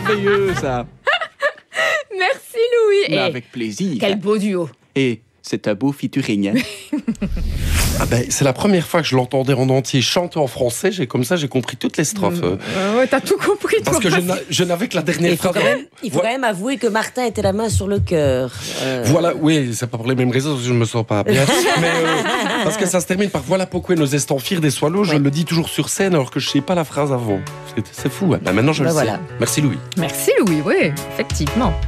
merveilleux, ça. Merci Louis. Mais Et avec plaisir. quel beau duo. Et c'est un beau featuring. Hein. Ah ben, c'est la première fois que je l'entendais en entier chanter en français. J'ai compris toutes les strophes. Ouais, t'as tout compris, toi. Parce que je n'avais que la dernière Il faut phrase. quand même avouer que Martin était la main sur le cœur. Voilà, oui, c'est pas pour les mêmes raisons, parce que je me sens pas bien. Mais parce que ça se termine par voilà pourquoi nous estons fiers des Swallows. Je le dis toujours sur scène alors que je sais pas la phrase avant. C'est fou. Hein. Ben, maintenant je le sais. Voilà. Merci Louis. Merci Louis, oui, effectivement.